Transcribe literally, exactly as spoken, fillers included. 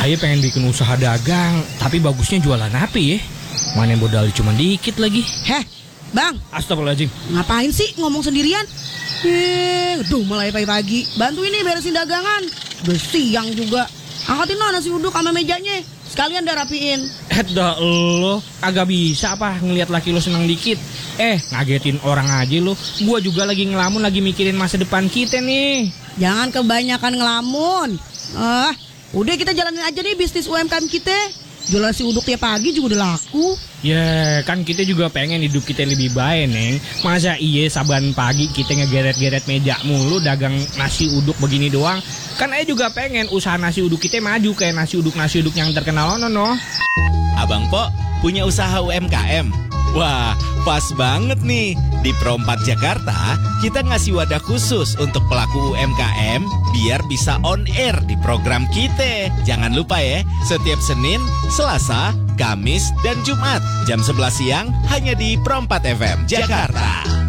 Ayah pengen bikin usaha dagang, tapi bagusnya jualan apa ya? Mana modal cuma dikit lagi. Heh, Bang. Astagfirullahaladzim. Ngapain sih ngomong sendirian? Eh, duh mulai pagi-pagi. Bantu ini beresin dagangan. Udah siang juga. Angkatin no nasi uduk sama mejanya. Sekalian dah rapiin. Eh dah lo, agak bisa apa ngelihat laki lo senang dikit. Eh, ngagetin orang aja lo. Gua juga lagi ngelamun, lagi mikirin masa depan kita nih. Jangan kebanyakan ngelamun. Ah, udah kita jalanin aja nih bisnis U M K M kita. Jualan nasi uduk tiap pagi juga udah laku. Ya kan kita juga pengen hidup kita lebih baik, Neng. Masa iya saban pagi kita ngegeret-geret meja mulu dagang nasi uduk begini doang. Kan ayah juga pengen usaha nasi uduk kita maju kayak nasi uduk-nasi uduk yang terkenal ono no. Abang Po punya usaha U M K M. Wah, pas banget nih. Di Pro empat Jakarta, kita ngasih wadah khusus untuk pelaku U M K M biar bisa on air di program kita. Jangan lupa ya, setiap Senin, Selasa, Kamis, dan Jumat jam sebelas siang hanya di Pro empat F M Jakarta.